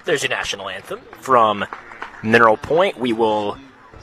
There's your national anthem from Mineral Point. We will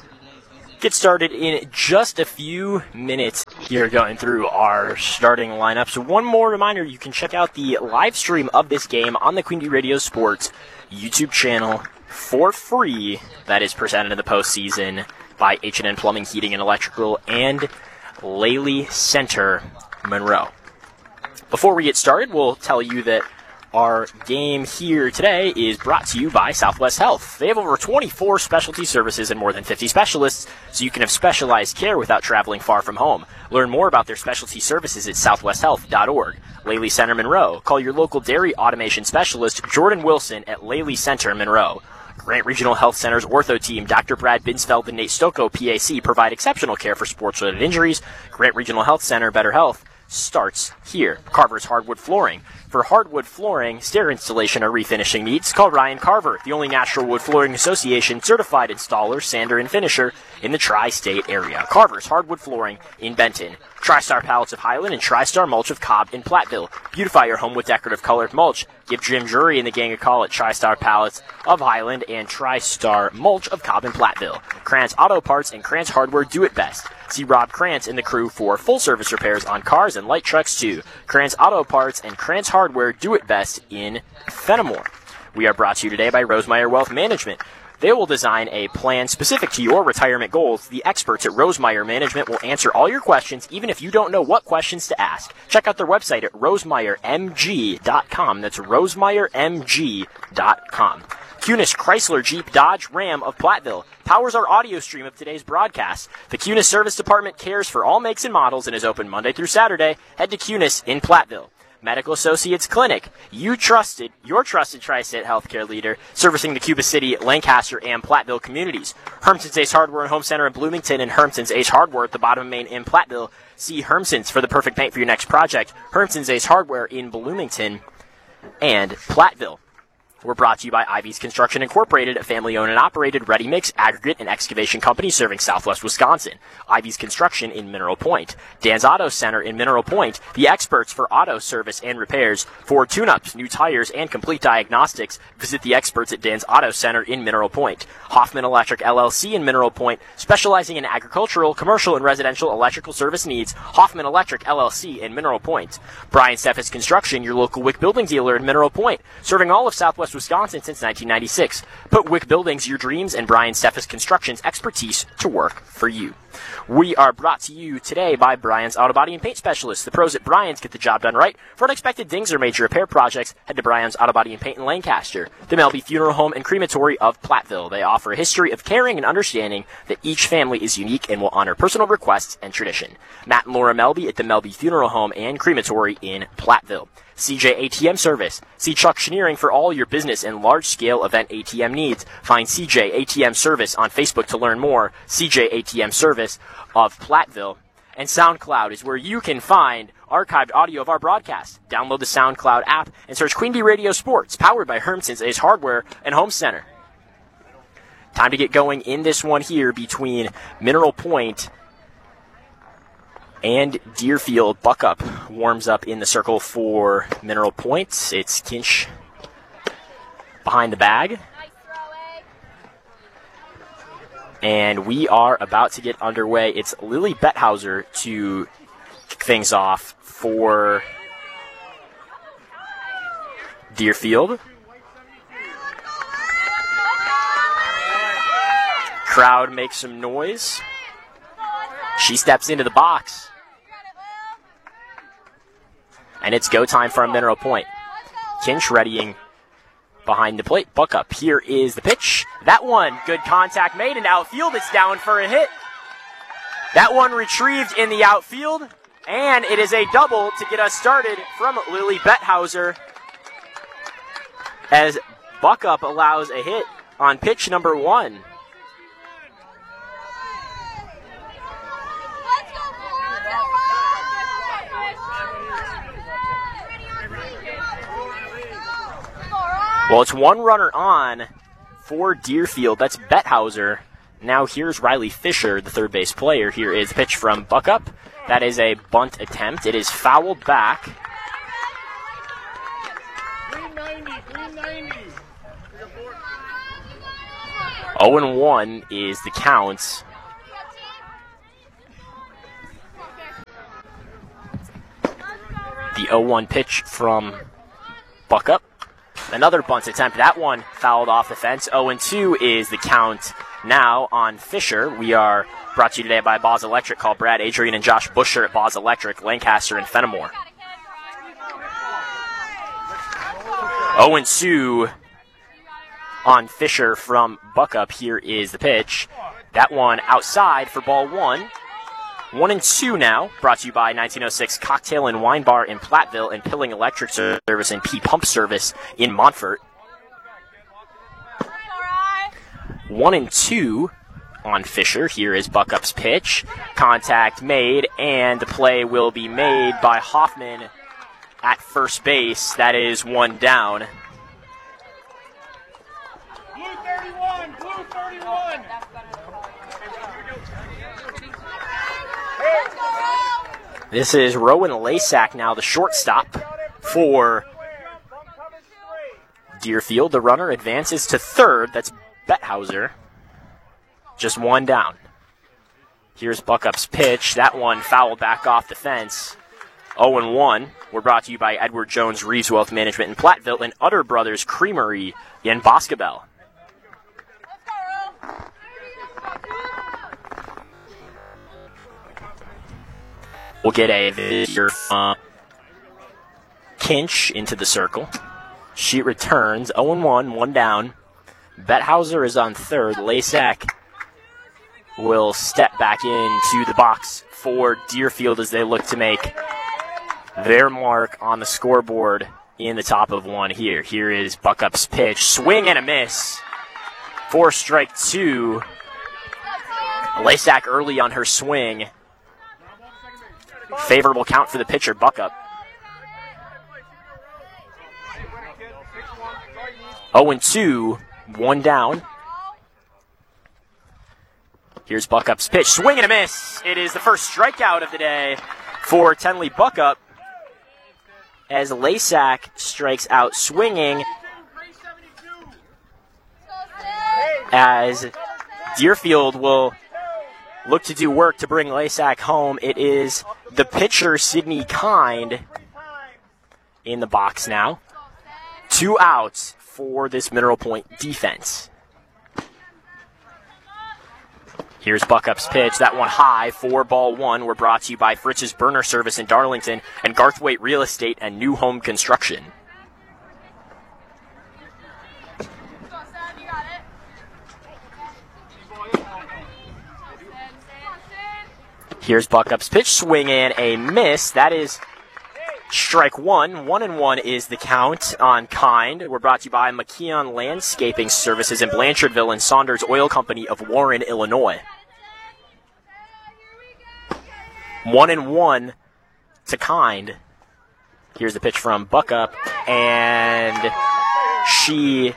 get started in just a few minutes here going through our starting lineup. So one more reminder, you can check out the live stream of this game on the Queen Bee Radio Sports YouTube channel for free. That is presented in the postseason by H&N Plumbing, Heating, and Electrical and Lely Center, Monroe. Before we get started, we'll tell you that our game here today is brought to you by Southwest Health. They have over 24 specialty services and more than 50 specialists, so you can have specialized care without traveling far from home. Learn more about their specialty services at southwesthealth.org. Lely Center, Monroe. Call your local dairy automation specialist, Jordan Wilson, at Lely Center, Monroe. Grant Regional Health Center's ortho team, Dr. Brad Binsfeld and Nate Stocco, PAC, provide exceptional care for sports-related injuries. Grant Regional Health Center, better health starts here. Carver's Hardwood Flooring. For hardwood flooring, stair installation, or refinishing needs, call Ryan Carver, the only Natural Wood Flooring Association certified installer, sander, and finisher in the tri-state area. Carver's Hardwood Flooring in Benton. TriStar Pallets of Highland and TriStar Mulch of Cobb in Platteville. Beautify your home with decorative colored mulch. Give Jim Drury and the gang a call at TriStar Pallets of Highland and TriStar Mulch of Cobb in Platteville. Krantz Auto Parts and Krantz Hardware do it best. See Rob Krantz and the crew for full service repairs on cars and light trucks too. Krantz Auto Parts and Krantz Hardware do it best in Fenimore. We are brought to you today by Rosemeyer Wealth Management. They will design a plan specific to your retirement goals. The experts at Rosemeyer Management will answer all your questions, even if you don't know what questions to ask. Check out their website at rosemeyermg.com. That's rosemeyermg.com. Kunis Chrysler Jeep Dodge Ram of Platteville powers our audio stream of today's broadcast. The Kunis Service Department cares for all makes and models and is open Monday through Saturday. Head to Kunis in Platteville. Medical Associates Clinic, your trusted Tri-State healthcare leader, servicing the Cuba City, Lancaster, and Platteville communities. Hermson's Ace Hardware and Home Center in Bloomington and Hermson's Ace Hardware at the bottom of Main in Platteville. See Hermson's for the perfect paint for your next project. Hermson's Ace Hardware in Bloomington and Platteville. We're brought to you by Ivy's Construction Incorporated, a family-owned and operated ready-mix, aggregate, and excavation company serving southwest Wisconsin. Ivy's Construction in Mineral Point. Dan's Auto Center in Mineral Point, the experts for auto service and repairs. For tune-ups, new tires, and complete diagnostics, visit the experts at Dan's Auto Center in Mineral Point. Hoffman Electric LLC in Mineral Point, specializing in agricultural, commercial, and residential electrical service needs. Hoffman Electric LLC in Mineral Point. Brian Steffes Construction, your local Wick Building dealer in Mineral Point, serving all of southwest Wisconsin since 1996. Put Wick Buildings, your dreams, and Brian Steffes Construction's expertise to work for you. We are brought to you today by Brian's Auto Body and Paint Specialists. The pros at Brian's get the job done right. For unexpected dings or major repair projects, head to Brian's Auto Body and Paint in Lancaster. The Melby Funeral Home and Crematory of Platteville. They offer a history of caring and understanding that each family is unique and will honor personal requests and tradition. Matt and Laura Melby at the Melby Funeral Home and Crematory in Platteville. CJ ATM Service. See Chuck Schneering for all your business and large-scale event ATM needs. Find CJ ATM Service on Facebook to learn more. CJ ATM Service of Platteville. And SoundCloud is where you can find archived audio of our broadcast. Download the SoundCloud app and search Queen Bee Radio Sports, powered by Hermson's Ace Hardware and Home Center. Time to get going in this one here between Mineral Point and Deerfield. Buckup warms up in the circle for Mineral Point. It's Kinch behind the bag. And we are about to get underway. It's Lily Bethauser to kick things off for Deerfield. Crowd makes some noise. She steps into the box. And it's go time from Mineral Point. Kinch readying behind the plate. Buckup. Here is the pitch. That one, good contact made in outfield. It's down for a hit. That one retrieved in the outfield. And it is a double to get us started from Lily Bethauser, as Buckup allows a hit on pitch number 1. Well, it's one runner on for Deerfield. That's Bethauser. Now here's Riley Fisher, the third base player. Here is the pitch from Buckup. That is a bunt attempt. It is fouled back. 0-1 is the count. The 0-1 pitch from Buckup. Another bunt attempt. That one fouled off the fence. 0-2 is the count now on Fisher. We are brought to you today by Boz Electric. Call Brad, Adrian, and Josh Busher at Boz Electric, Lancaster, and Fenimore. 0-2 on Fisher from Buckup. Here is the pitch. That one outside for ball one. 1-2 now, brought to you by 1906 Cocktail and Wine Bar in Platteville and Pilling Electric Service and P Pump Service in Montfort. 1-2 on Fisher. Here is Buckup's pitch. Contact made, and the play will be made by Hoffman at first base. That is one down. Blue 31, blue 31. This is Rowan Lasak now, the shortstop for Deerfield. The runner advances to third. That's Bethauser. Just one down. Here's Buckup's pitch. That one fouled back off the fence. 0-1. We're brought to you by Edward Jones Reeves Wealth Management in Platteville and Utter Brothers Creamery in Boscobel. We'll get a visitor from Kinch into the circle. She returns. 0-1, one down. Bethauser is on third. Lasak will step back into the box for Deerfield as they look to make their mark on the scoreboard in the top of one here. Here is Buckup's pitch. Swing and a miss for strike two. Lasak early on her swing. Favorable count for the pitcher, Buckup. 0-2, one down. Here's Buckup's pitch. Swing and a miss. It is the first strikeout of the day for Tenley Buckup as Lasak strikes out swinging as Deerfield will look to do work to bring Lasak home. It is the pitcher, Sidney Kind, in the box now. 2 outs for this Mineral Point defense. Here's Buckup's pitch. That one high for ball one. We're brought to you by Fritz's Burner Service in Darlington and Garthwaite Real Estate and New Home Construction. Here's Buckup's pitch. Swing and a miss. That is strike one. 1-1 is the count on Kind. We're brought to you by McKeon Landscaping Services in Blanchardville and Saunders Oil Company of Warren, Illinois. 1-1 to Kind. Here's the pitch from Buckup, and she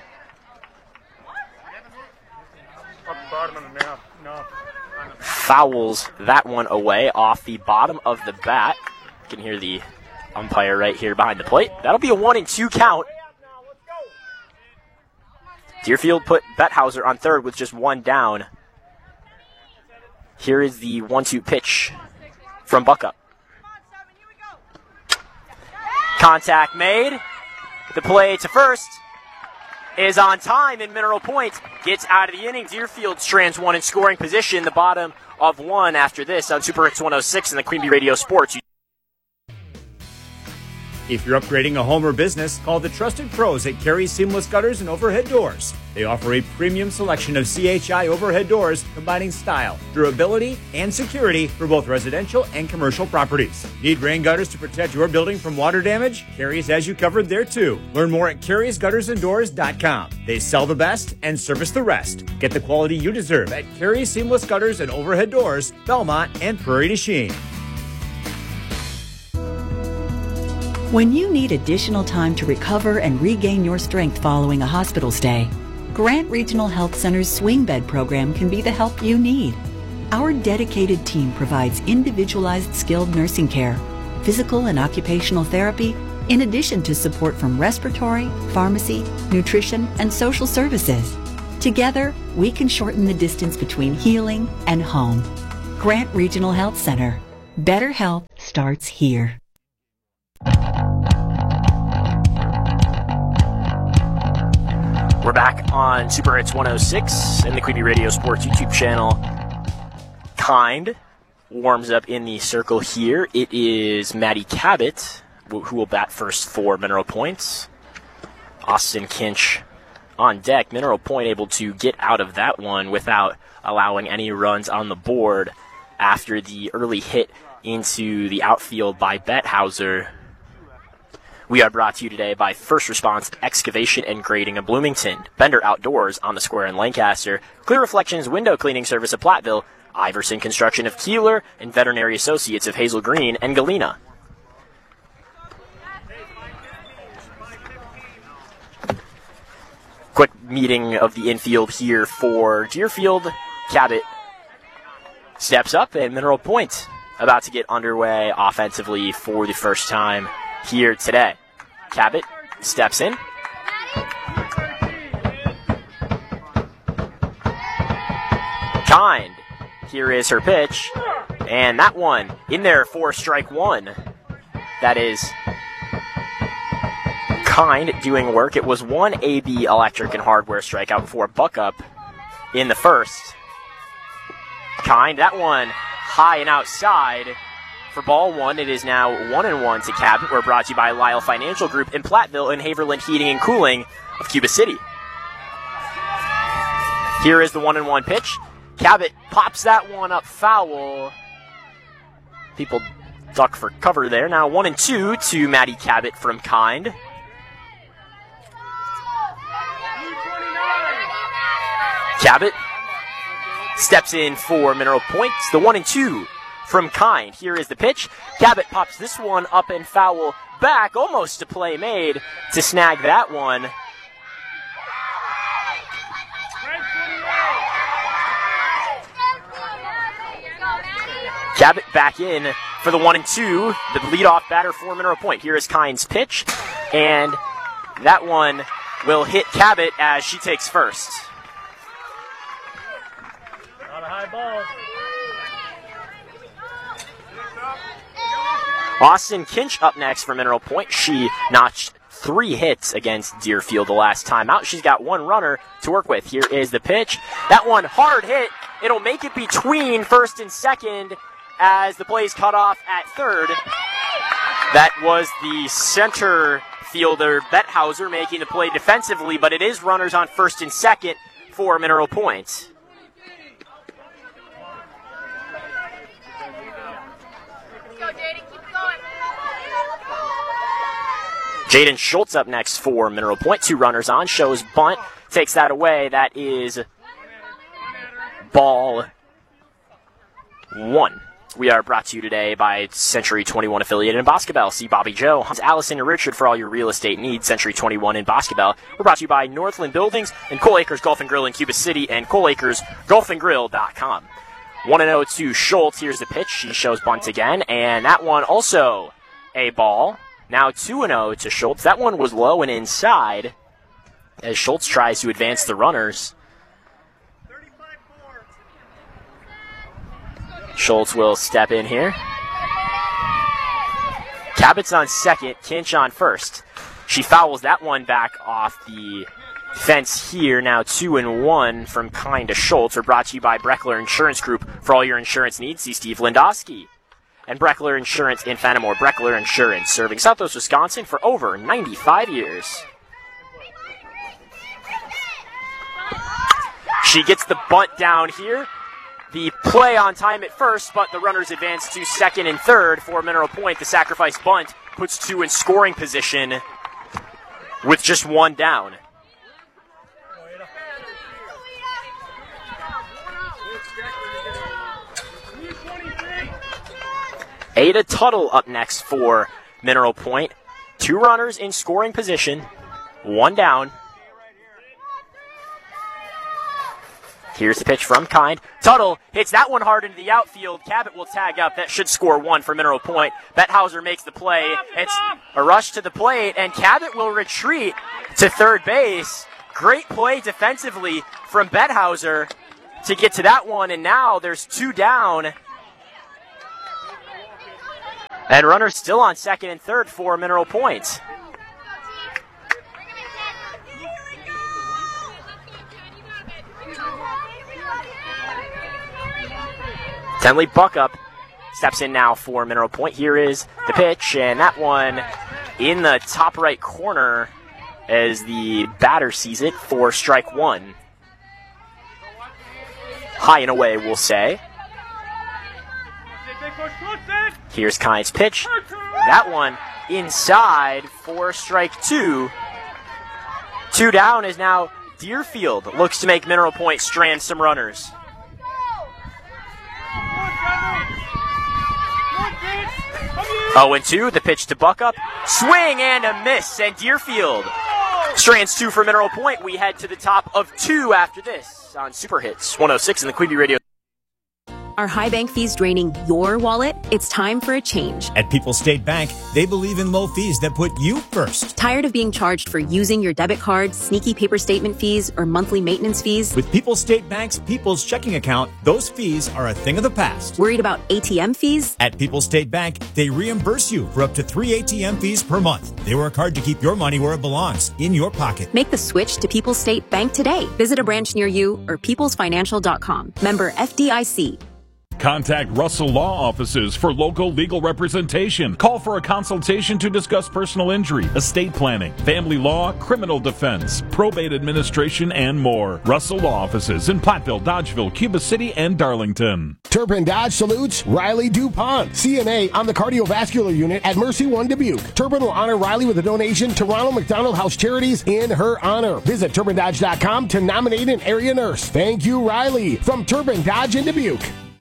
fouls that one away off the bottom of the bat. You can hear the umpire right here behind the plate. That'll be a 1-2 count. Deerfield put Bethauser on third with just one down. Here is the 1-2 pitch from Buckup. Contact made. The play to first is on time, and Mineral Point gets out of the inning. Deerfield strands one in scoring position, the bottom of one after this on Super Hits 106 and the Queen Bee Radio Sports. If you're upgrading a home or business, call the trusted pros at Carey's Seamless Gutters and Overhead Doors. They offer a premium selection of CHI overhead doors combining style, durability, and security for both residential and commercial properties. Need rain gutters to protect your building from water damage? Carey's has you covered there too. Learn more at Carey'sGuttersandDoors.com. They sell the best and service the rest. Get the quality you deserve at Carey's Seamless Gutters and Overhead Doors, Belmont and Prairie du Chien. When you need additional time to recover and regain your strength following a hospital stay, Grant Regional Health Center's Swing Bed program can be the help you need. Our dedicated team provides individualized skilled nursing care, physical and occupational therapy, in addition to support from respiratory, pharmacy, nutrition, and social services. Together, we can shorten the distance between healing and home. Grant Regional Health Center. Better health starts here. We're back on Super Hits 106 and the Queeby Radio Sports YouTube channel. Kind warms up in the circle here. It is Maddie Cabot who will bat first for Mineral Point. Austin Kinch on deck. Mineral Point able to get out of that one without allowing any runs on the board after the early hit into the outfield by Bethauser. We are brought to you today by First Response Excavation and Grading of Bloomington, Bender Outdoors on the Square in Lancaster, Clear Reflections Window Cleaning Service of Platteville, Iverson Construction of Keeler, and Veterinary Associates of Hazel Green and Galena. Quick meeting of the infield here for Deerfield. Cabot steps up, and Mineral Point about to get underway offensively for the first time here today. Cabot steps in. Kind. Here is her pitch. And that one in there for strike one. That is Kind doing work. It was one AB Electric and Hardware strikeout for Buckup in the first. Kind. That one high and outside. For ball one, it is now 1-1 to Cabot. We're brought to you by Lyle Financial Group in Platteville and Haverland Heating and Cooling of Cuba City. Here is the 1-1 pitch. Cabot pops that one up foul. People duck for cover there. Now 1-2 to Maddie Cabot from Kind. Cabot steps in for Mineral Point. The 1-2 from Kind. Here is the pitch. Cabot pops this one up and foul back. Almost a play made to snag that one. Cabot back in for the 1-2. The leadoff batter for Mineral Point. Here is Kind's pitch. And that one will hit Cabot as she takes first. Not a high ball. Austin Kinch up next for Mineral Point. She notched 3 hits against Deerfield the last time out. She's got 1 runner to work with. Here is the pitch. That one hard hit. It'll make it between first and second as the play's cut off at third. That was the center fielder, Bethauser, making the play defensively, but it is runners on first and second for Mineral Point. Jaden Schultz up next for Mineral Point. 2 runners on. Shows bunt. Takes that away. That is ball 1. We are brought to you today by Century 21 affiliated in Boscobel. See Bobby Joe, Hans, Allison, and Richard for all your real estate needs. Century 21 in Boscobel. We're brought to you by Northland Buildings and Cole Acres Golf and Grill in Cuba City and ColeAcresGolfandGrill.com. 1-0 to Schultz. Here's the pitch. She shows bunt again, and that one also a ball. Now 2-0 to Schultz. That one was low and inside as Schultz tries to advance the runners. Schultz will step in here. Cabot's on second, Kinch on first. She fouls that one back off the fence here. Now 2-1 from Kind to Schultz. We're brought to you by Breckler Insurance Group. For all your insurance needs, see Steve Lindowski. And Breckler Insurance in Fenimore. Breckler Insurance, serving Southwest Wisconsin for over 95 years. She gets the bunt down here. The play on time at first, but the runners advance to second and third for Mineral Point. The sacrifice bunt puts 2 in scoring position with just 1 down. Ada Tuttle up next for Mineral Point. 2 runners in scoring position, 1 down. Here's the pitch from Kind. Tuttle hits that one hard into the outfield. Cabot will tag up. That should score one for Mineral Point. Bethauser makes the play. It's a rush to the plate, and Cabot will retreat to third base. Great play defensively from Bethauser to get to that one, and now there's two down. And runners still on second and third for Mineral Point. Tenley Buckup steps in now for Mineral Point. Here is the pitch, and that one in the top right corner as the batter sees it for strike one. High and away, we'll say. Here's Kind's pitch. That one inside for strike two. Two down is now Deerfield. Looks to make Mineral Point strand some runners. 0-2, the pitch to Buckup. Swing and a miss, and Deerfield strands two for Mineral Point. We head to the top of two after this on Super Hits 106 in the Queeby Radio. Are high bank fees draining your wallet? It's time for a change. At People's State Bank, they believe in low fees that put you first. Tired of being charged for using your debit card, sneaky paper statement fees, or monthly maintenance fees? With People's State Bank's People's Checking Account, those fees are a thing of the past. Worried about ATM fees? At People's State Bank, they reimburse you for up to 3 ATM fees per month. They work hard to keep your money where it belongs, in your pocket. Make the switch to People's State Bank today. Visit a branch near you or peoplesfinancial.com. Member FDIC. Contact Russell Law Offices for local legal representation. Call for a consultation to discuss personal injury, estate planning, family law, criminal defense, probate administration, and more. Russell Law Offices in Platteville, Dodgeville, Cuba City, and Darlington. Turpin Dodge salutes Riley DuPont, CNA on the cardiovascular unit at Mercy One Dubuque. Turpin will honor Riley with a donation to Ronald McDonald House Charities in her honor. Visit TurpinDodge.com to nominate an area nurse. Thank you, Riley, from Turpin Dodge in Dubuque.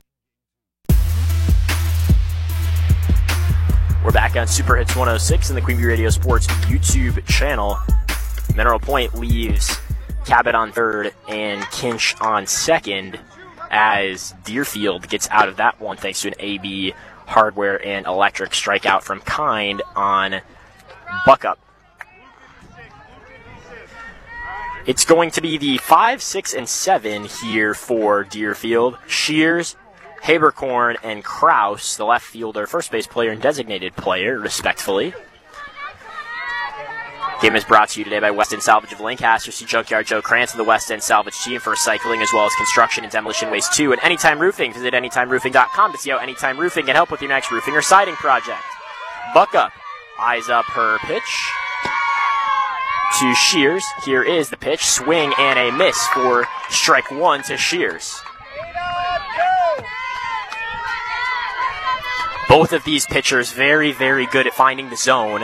We're back on Super Hits 106 in the Queeby Radio Sports YouTube channel. Mineral Point leaves Cabot on third and Kinch on second as Deerfield gets out of that one thanks to an AB Hardware and Electric strikeout from Kind on Buckup. It's going to be the 5, 6, and 7 here for Deerfield. Shears, Haberkorn, and Kraus, the left fielder, first base player, and designated player, respectfully. Game is brought to you today by West End Salvage of Lancaster. See Junkyard Joe Krantz of the West End Salvage team for recycling as well as construction and demolition waste too. And Anytime Roofing, visit AnytimeRoofing.com to see how Anytime Roofing can help with your next roofing or siding project. Buckup eyes up her pitch to Shears. Here is the pitch. Swing and a miss for strike one to Shears. Both of these pitchers very, very good at finding the zone.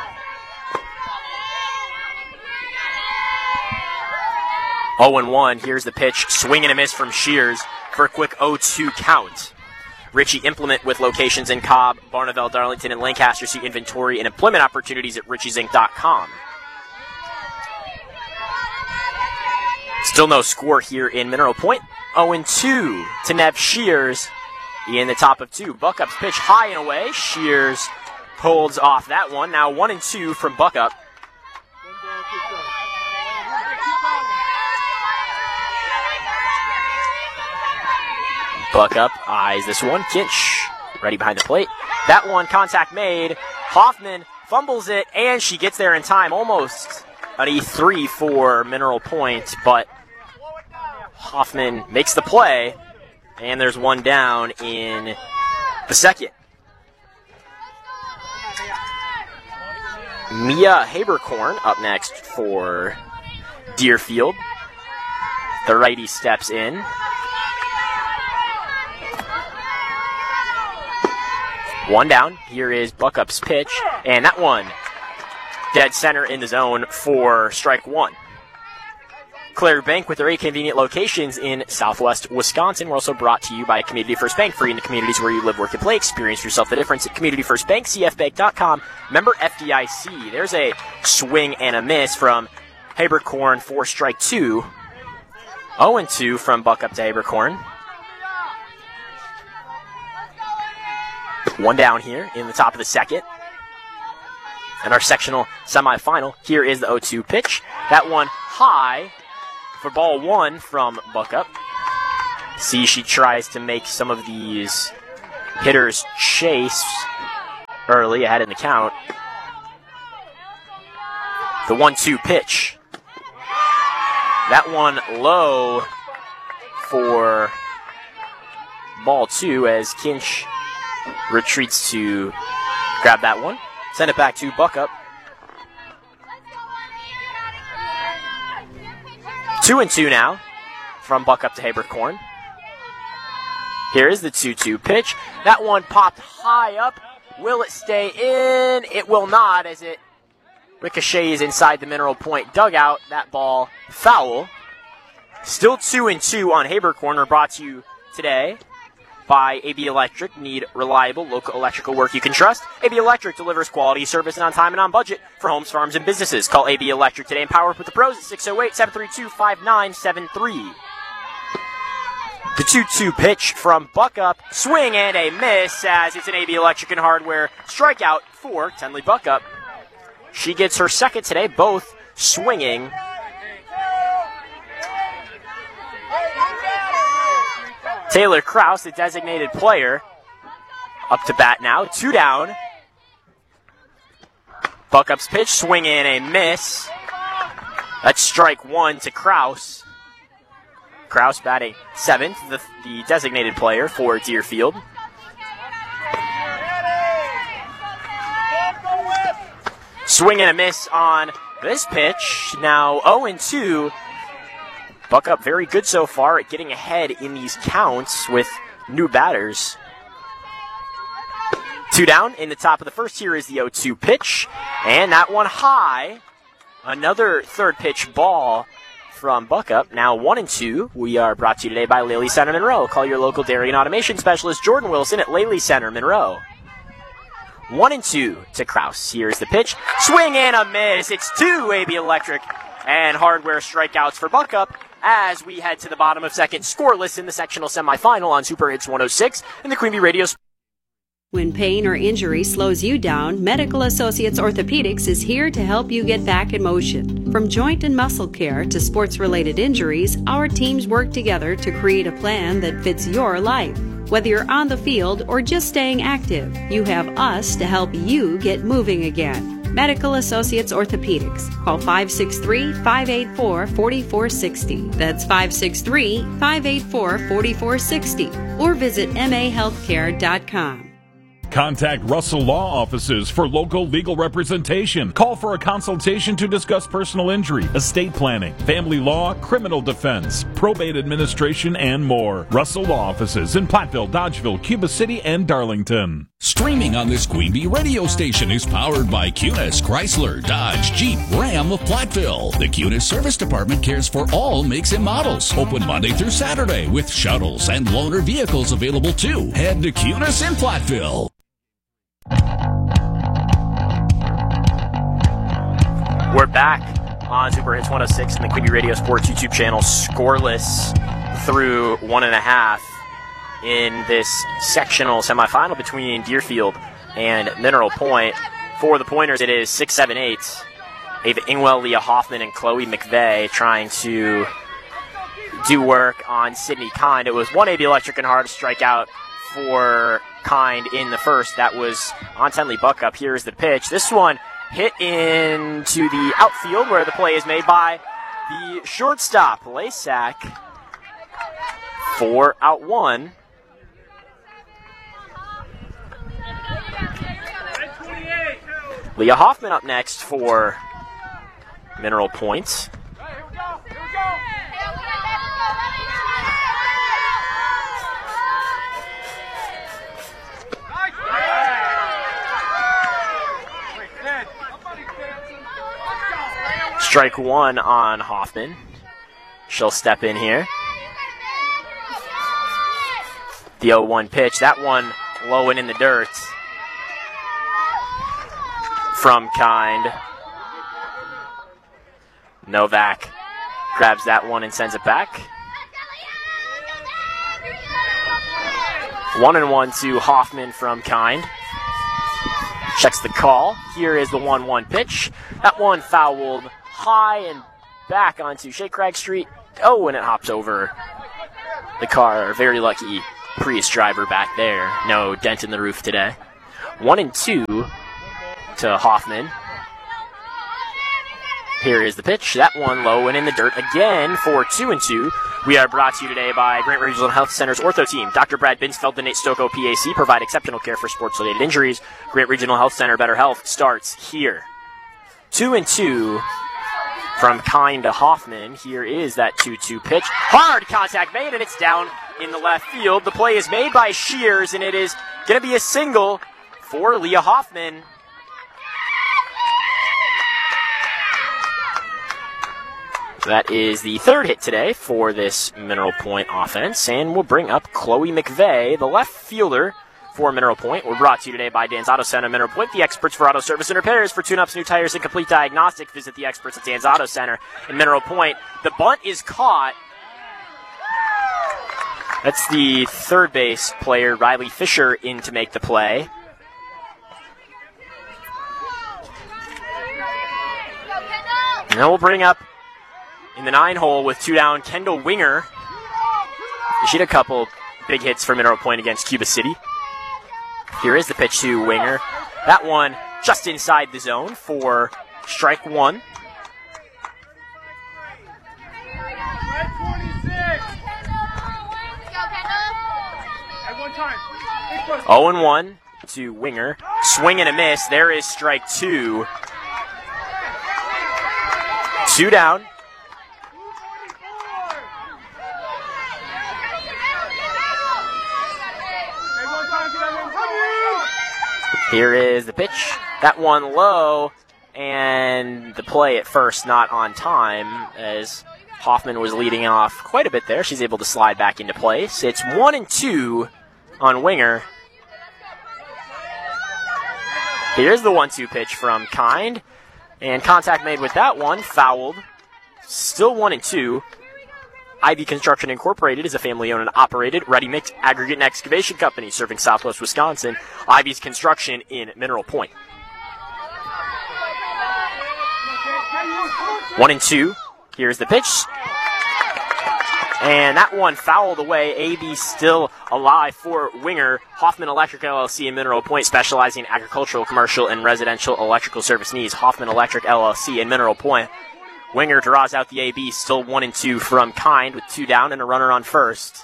Oh and 1. Here's the pitch. Swing and a miss from Shears for a quick 0-2 count. Ritchie Implement with locations in Cobb, Barneveld, Darlington, and Lancaster. See inventory and employment opportunities at richiesInc.com. Still no score here in Mineral Point. 0-2 to Nev Shears in the top of two. Buckup's pitch high and away. Shears holds off that one. Now 1-2 from Buckup. Buckup eyes this one. Kinch ready behind the plate. That one, contact made. Hoffman fumbles it, and she gets there in time. Almost an E3 for Mineral Point, but Hoffman makes the play, and there's one down in the second. Mia Haberkorn up next for Deerfield. The righty steps in. One down. Here is Buckup's pitch, and that one dead center in the zone for strike one. Claire Bank with their 8 convenient locations in Southwest Wisconsin. We're also brought to you by Community First Bank, free in the communities where you live, work, and play. Experience yourself the difference at Community First Bank, cfbank.com. Member FDIC. There's a swing and a miss from Haberkorn for strike two. 0-2 from Buck up to Abercorn. One down here in the top of the second. And our sectional semifinal, here is the 0-2 pitch. That one high for ball one from Buck up. See, she tries to make some of these hitters chase early ahead in the count. The 1-2 pitch. That one low for ball two as Kinch retreats to grab that one. Send it back to Buck up. 2-2 now from Buck up to Abercorn. Here is the 2-2 pitch. That one popped high up. Will it stay in? It will not as it ricochets inside the Mineral Point dugout. That ball foul. Still 2-2 on Abercorn. We're brought to you today by AB Electric. Need reliable local electrical work you can trust? AB Electric delivers quality service and on time and on budget for homes, farms, and businesses. Call AB Electric today and power up with the pros at 608-732-5973. The 2-2 pitch from Buck up. Swing and a miss as it's an AB Electric and Hardware strikeout for Tenley Buck up. She gets her second today, both swinging. Taylor Kraus, the designated player, up to bat now. 2 down. Buck up's pitch, swing in a miss. That's strike one to Kraus. Kraus batting seventh, the designated player for Deerfield. Swing and a miss on this pitch. Now 0-2. Buck up very good so far at getting ahead in these counts with new batters. 2 down in the top of the first. Here is the 0-2 pitch. And that one high. Another third pitch ball from Buck up. Now 1-2. We are brought to you today by Lely Center Monroe. Call your local dairy and automation specialist Jordan Wilson at Lely Center Monroe. 1-2 to Kraus. Here's the pitch. Swing and a miss. It's 2 AB Electric and Hardware strikeouts for Buck up as we head to the bottom of second, scoreless in the sectional semifinal on Super Hits 106 and the Queen Bee Radio. When pain or injury slows you down, Medical Associates Orthopedics is here to help you get back in motion. From joint and muscle care to sports-related injuries, our teams work together to create a plan that fits your life. Whether you're on the field or just staying active, you have us to help you get moving again. Medical Associates Orthopedics. Call 563-584-4460. That's 563-584-4460. Or visit mahealthcare.com. Contact Russell Law Offices for local legal representation. Call for a consultation to discuss personal injury, estate planning, family law, criminal defense, probate administration, and more. Russell Law Offices in Platteville, Dodgeville, Cuba City, and Darlington. Streaming on this Queen Bee radio station is powered by Cunis, Chrysler, Dodge, Jeep, Ram of Platteville. The Cunis Service Department cares for all makes and models. Open Monday through Saturday with shuttles and loaner vehicles available too. Head to Cunis in Platteville. We're back on Super Hits 106 and the Queen Bee Radio Sports YouTube channel, scoreless through 1.5 in this sectional semifinal between Deerfield and Mineral Point. For the Pointers, it is 6-7-8. Ava Ingwell, Leah Hoffman, and Chloe McVeigh trying to do work on Sydney Kind. It was one AB Electric and Hard strikeout for Kind in the first. That was on Tenley Buck up. Here's the pitch. This one hit into the outfield where the play is made by the shortstop, Laysack, for out one. Leah Hoffman up next for Mineral Point. Strike one on Hoffman. She'll step in here. The 0-1 pitch. That one low and in the dirt from Kind. Novak grabs that one and sends it back. 1-1 to Hoffman from Kind. Checks the call. Here is the 1-1 pitch. That one fouled high and back onto Shea Crag Street. Oh, and it hops over the car. Very lucky Prius driver back there. No dent in the roof today. 1-2 to Hoffman. Here is the pitch. That one low and in the dirt again for 2-2. We are brought to you today by Grant Regional Health Center's Ortho Team. Dr. Brad Binsfeld and Nate Stocco, PAC, provide exceptional care for sports-related injuries. Grant Regional Health Center, better health starts here. 2-2 from Kind to Hoffman. Here is that 2-2 pitch. Hard contact made, and it's down in the left field. The play is made by Shears, and it is going to be a single for Leah Hoffman. That is the third hit today for this Mineral Point offense, and we'll bring up Chloe McVeigh, the left fielder for Mineral Point. We're brought to you today by Dan's Auto Center, Mineral Point, the experts for auto service and repairs. For tune-ups, new tires, and complete diagnostic, visit the experts at Dan's Auto Center in Mineral Point. The bunt is caught. That's the third base player, Riley Fisher, in to make the play. Now we'll bring up in the 9-hole with 2 down, Kendall Winger. She had a couple big hits for Mineral Point against Cuba City. Here is the pitch to Winger. That one just inside the zone for strike 1. Oh and 1 to Winger. Swing and a miss. There is strike 2. 2 down. Here is the pitch. That one low, and the play at first not on time as Hoffman was leading off quite a bit there. She's able to slide back into place. It's 1-2 on Winger. Here's the 1-2 pitch from Kind, and contact made with that one, fouled. Still 1-2. Ivy Construction Incorporated is a family-owned and operated ready-mix aggregate and excavation company serving Southwest Wisconsin. Ivy's Construction in Mineral Point. 1-2. Here's the pitch. And that one fouled away. AB still alive for Winger. Hoffman Electric LLC in Mineral Point, specializing in agricultural, commercial, and residential electrical service needs. Hoffman Electric LLC in Mineral Point. Winger draws out the AB, still 1-2 from Kind with 2 down and a runner on first.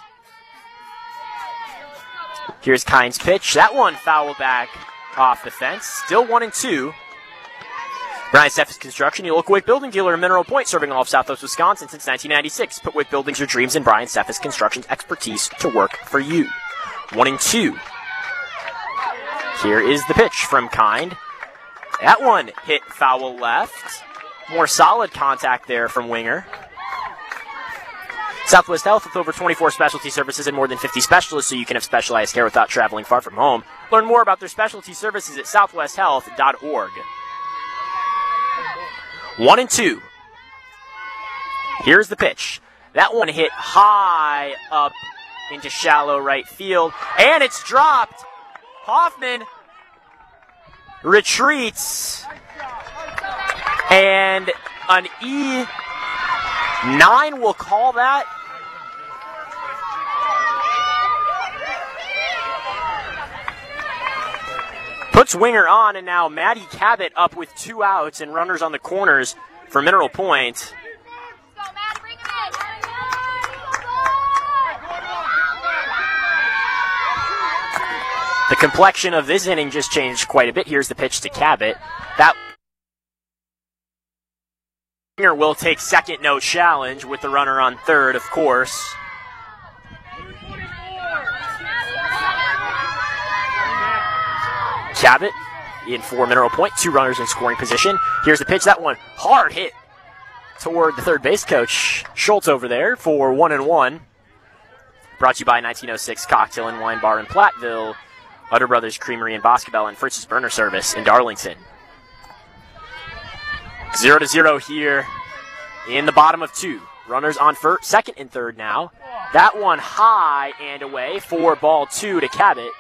Here's Kind's pitch. That one fouled back off the fence. Still 1-2. Brian Steffes Construction, your local Wick building dealer in Mineral Point, serving all of Southwest Wisconsin since 1996. Put Wick Buildings Your Dreams and Brian Steffes Construction's expertise to work for you. 1-2. Here is the pitch from Kind. That one hit foul left. More solid contact there from Winger. Southwest Health with over 24 specialty services and more than 50 specialists, so you can have specialized care without traveling far from home. Learn more about their specialty services at southwesthealth.org. 1-2. Here's the pitch. That one hit high up into shallow right field, and it's dropped. Hoffman retreats. And an E9 will call that. Puts Winger on, and now Maddie Cabot up with 2 outs and runners on the corners for Mineral Point. The complexion of this inning just changed quite a bit. Here's the pitch to Cabot. That Winger will take second, no challenge, with the runner on third, of course. Cabot in for Mineral Point, 2 runners in scoring position. Here's the pitch. That one hard hit toward the third base coach, Schultz, over there for 1-1. Brought to you by 1906 Cocktail and Wine Bar in Platteville, Utter Brothers Creamery and Boscobel, and Fritz's Burner Service in Darlington. 0-0 here in the bottom of 2. Runners on second and third now. That one high and away for ball 2 to Cabot.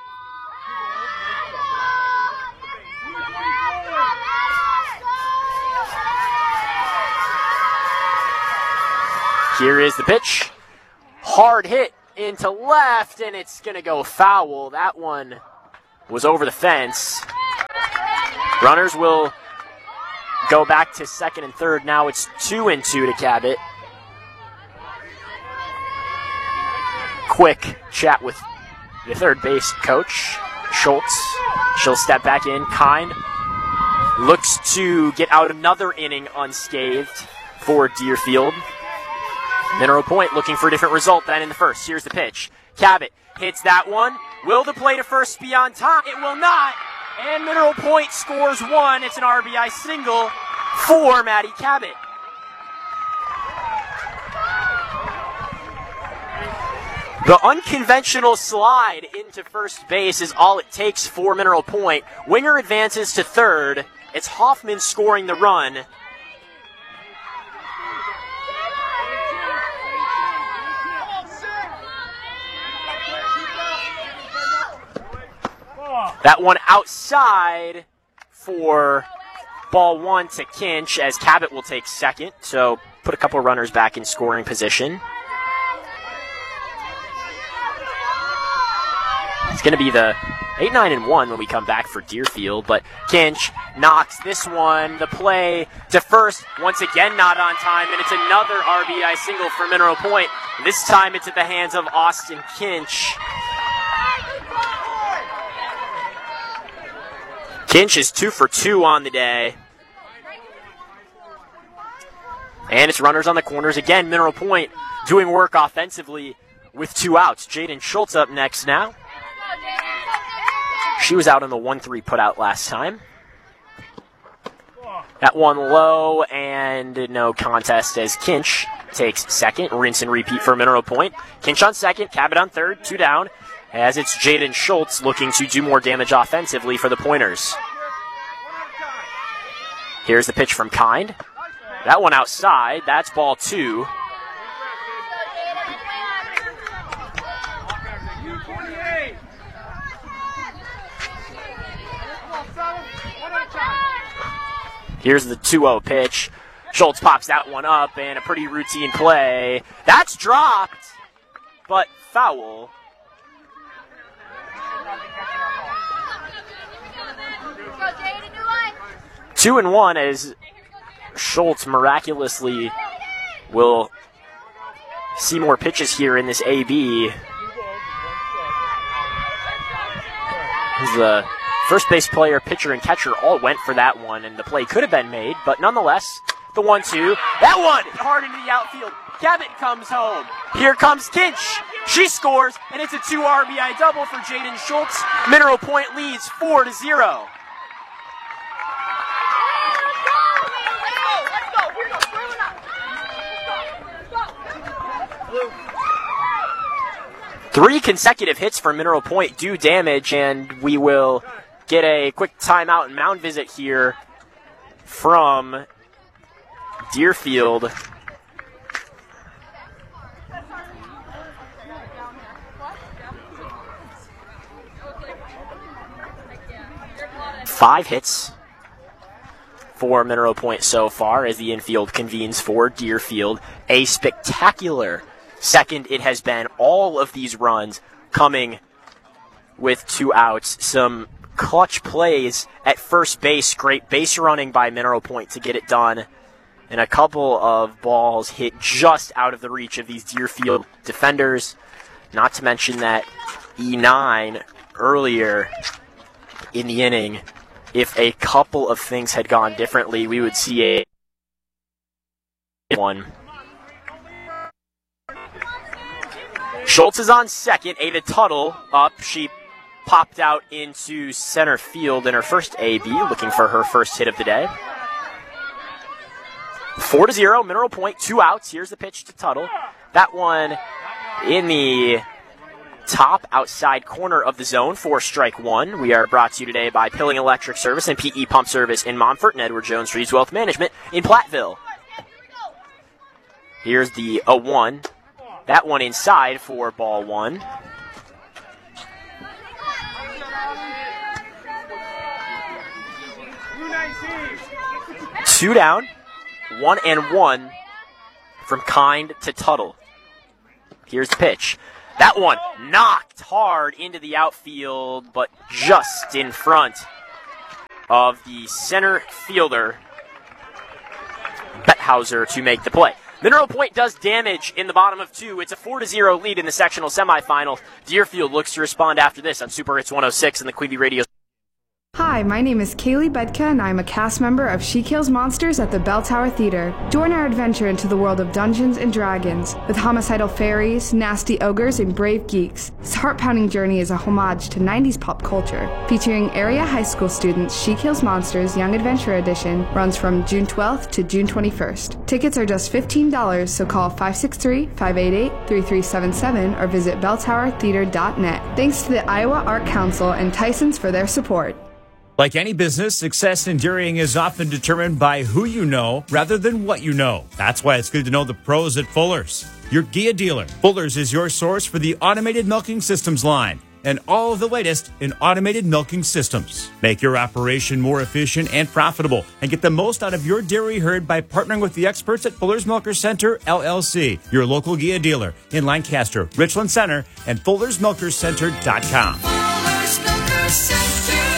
Here is the pitch. Hard hit into left, and it's going to go foul. That one was over the fence. Runners will go back to second and third. Now it's 2-2 to Cabot. Quick chat with the third base coach, Schultz. She'll step back in. Kind looks to get out another inning unscathed for Deerfield. Mineral Point looking for a different result than in the first. Here's the pitch. Cabot hits that one. Will the play to first be on time? It will not. And Mineral Point scores one. It's an RBI single for Maddie Cabot. The unconventional slide into first base is all it takes for Mineral Point. Winger advances to third. It's Hoffman scoring the run. That one outside for ball 1 to Kinch, as Cabot will take second. So put a couple of runners back in scoring position. It's going to be the 8-9-1 when we come back for Deerfield, but Kinch knocks this one. The play to first, once again not on time, and it's another RBI single for Mineral Point. This time it's at the hands of Austin Kinch. Kinch is 2 for 2 on the day. And it's runners on the corners again. Mineral Point doing work offensively with 2 outs. Jaden Schultz up next now. She was out on the 1-3 putout last time. That one low and no contest as Kinch takes second. Rinse and repeat for Mineral Point. Kinch on second, Cabot on third, 2 down. As it's Jaden Schultz looking to do more damage offensively for the Pointers. Here's the pitch from Kind. That one outside. That's ball 2. Here's the 2-0 pitch. Schultz pops that one up, and a pretty routine play. That's dropped, but foul. Two and one as Schultz miraculously will see more pitches here in this AB. The first base player, pitcher, and catcher all went for that one, and the play could have been made, but nonetheless, the 1-2. That one hard into the outfield. Cabot comes home. Here comes Kinch. She scores, and it's a 2 RBI double for Jaden Schultz. Mineral Point leads 4-0. Three consecutive hits for Mineral Point do damage, and we will get a quick timeout and mound visit here from Deerfield. Five hits for Mineral Point so far as the infield convenes for Deerfield. A spectacular second it has been. All of these runs coming with 2 outs. Some clutch plays at first base. Great base running by Mineral Point to get it done. And a couple of balls hit just out of the reach of these Deerfield defenders. Not to mention that E9 earlier in the inning. If a couple of things had gone differently, we would see a one. Schultz is on second. Ada Tuttle up. She popped out into center field in her first AB, looking for her first hit of the day. 4-0, Mineral Point, 2 outs. Here's the pitch to Tuttle. That one in the top outside corner of the zone for strike 1. We are brought to you today by Pilling Electric Service and PE Pump Service in Montfort and Edward Jones Reeves Wealth Management in Platteville. Here's the 0-1. That one inside for ball one. Two down, 1-1 from Kind to Tuttle. Here's the pitch. That one knocked hard into the outfield, but just in front of the center fielder, Betthauser, to make the play. Mineral Point does damage in the bottom of 2. It's a 4-0 lead in the sectional semifinal. Deerfield looks to respond after this on Super Hits 106 and the Queen Bee Radio. Hi, my name is Kaylee Bedka, and I'm a cast member of She Kills Monsters at the Bell Tower Theater. Join our adventure into the world of Dungeons & Dragons, with homicidal fairies, nasty ogres, and brave geeks. This heart-pounding journey is a homage to 90s pop culture. Featuring area high school students, She Kills Monsters Young Adventure Edition runs from June 12th to June 21st. Tickets are just $15, so call 563-588-3377 or visit belltowertheater.net. Thanks to the Iowa Art Council and Tyson's for their support. Like any business, success in dairying is often determined by who you know rather than what you know. That's why it's good to know the pros at Fuller's, your Gia dealer. Fuller's is your source for the automated milking systems line and all of the latest in automated milking systems. Make your operation more efficient and profitable and get the most out of your dairy herd by partnering with the experts at Fuller's Milker Center, LLC, your local Gia dealer in Lancaster, Richland Center, and FullersMilkersCenter.com. Fuller's Milker Center.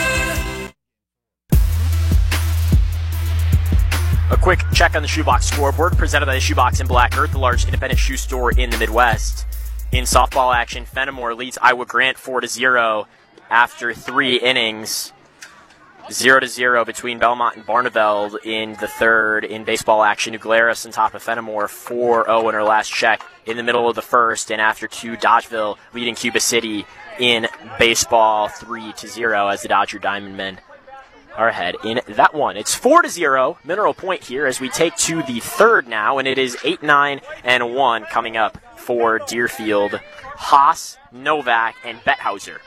A quick check on the Shoebox scoreboard presented by the Shoebox in Black Earth, the largest independent shoe store in the Midwest. In softball action, Fenimore leads Iowa Grant 4-0 after 3 innings. 0-0 between Belmont and Barneveld in the third. In baseball action, New Glarus on top of Fenimore 4-0 in her last check in the middle of the first. And after 2, Dodgeville leading Cuba City in baseball 3-0 as the Dodger Diamond Men are ahead in that one. It's 4-0, Mineral Point here as we take to the third now, and it is 8-9-1 coming up for Deerfield. Haas, Novak, and Betthauser.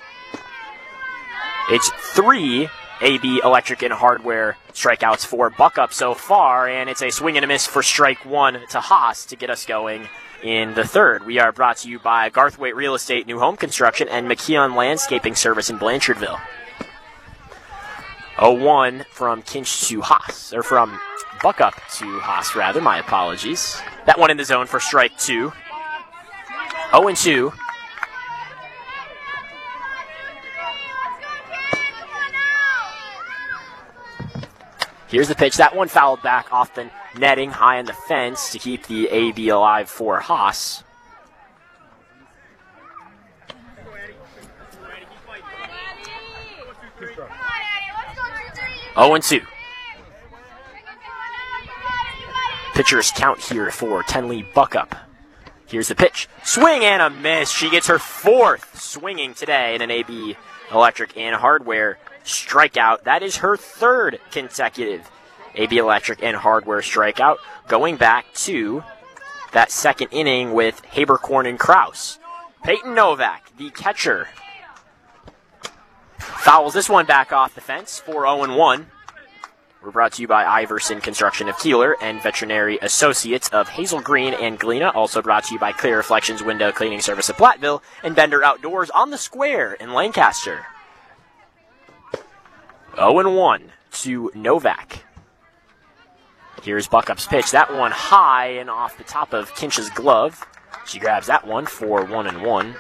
It's 3 AB Electric and Hardware strikeouts for Buckup so far, and it's a swing and a miss for strike 1 to Haas to get us going in the third. We are brought to you by Garthwaite Real Estate, New Home Construction, and McKeon Landscaping Service in Blanchardville. 0-1 from Kinch to Haas, or from Buckup to Haas, rather. My apologies. That one in the zone for strike 2. 0-2. Here's the pitch. That one fouled back off the netting, high on the fence to keep the AB alive for Haas. Oh, and 2. Pitchers count here for Tenley Buckup. Here's the pitch. Swing and a miss. She gets her 4th swinging today in an AB Electric and Hardware strikeout. That is her 3rd consecutive AB Electric and Hardware strikeout, going back to that second inning with Habercorn and Kraus. Peyton Novak, the catcher, fouls this one back off the fence for 0-1. We're brought to you by Iverson Construction of Keeler and Veterinary Associates of Hazel Green and Galena. Also brought to you by Clear Reflections Window Cleaning Service of Platteville and Bender Outdoors on the Square in Lancaster. 0-1 to Novak. Here's Buckup's pitch. That one high and off the top of Kinch's glove. She grabs that one for 1-1.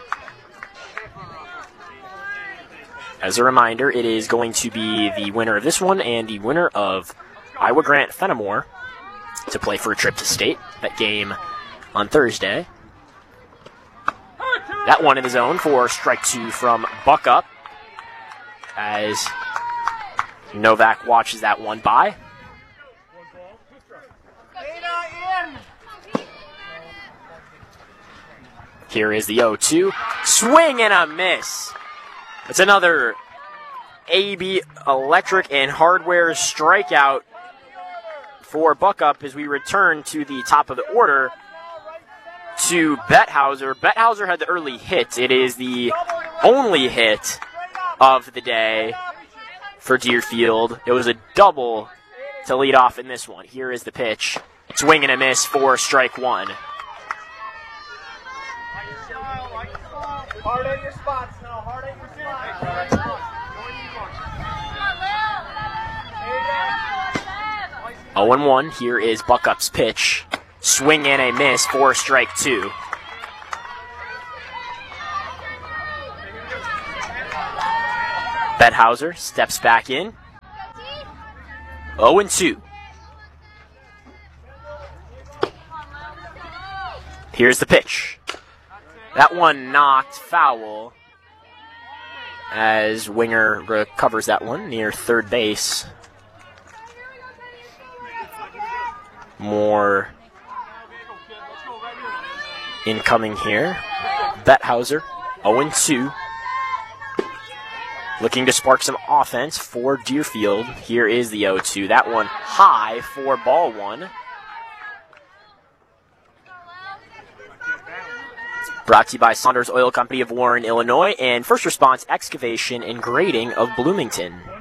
As a reminder, it is going to be the winner of this one and the winner of Iowa Grant Fenimore to play for a trip to state. That game on Thursday. That one in the zone for strike 2 from Buckup as Novak watches that one by. Here is the 0-2. Swing and a miss. It's another AB Electric and Hardware strikeout for Buckup as we return to the top of the order to Betthauser. Betthauser had the early hit. It is the only hit of the day for Deerfield. It was a double to lead off in this one. Here is the pitch. Swing and a miss for strike 1. Hard on your spots now. Hard on your spots. 0-1. Here is Buckup's pitch. Swing and a miss for strike 2. Bethauser steps back in. 0-2. Here's the pitch. That one knocked foul as Winger recovers that one near third base. More incoming here. Bethauser, 0-2. Looking to spark some offense for Deerfield. Here is the 0-2. That one high for ball 1. Brought to you by Saunders Oil Company of Warren, Illinois, and First Response Excavation and Grading of Bloomington.